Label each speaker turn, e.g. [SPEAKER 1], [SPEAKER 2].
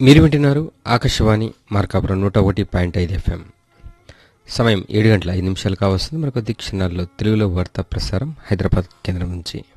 [SPEAKER 1] మీరు వింటున్నారు ఆకాశవాణి మార్కాపురం 101.5 FM. సమయం 7 గంటల 5 నిమిషాలు కావస్తుంది. మరొక క్షణాల్లో తెలుగులో వార్తా ప్రసారం హైదరాబాద్ కేంద్రం నుంచి.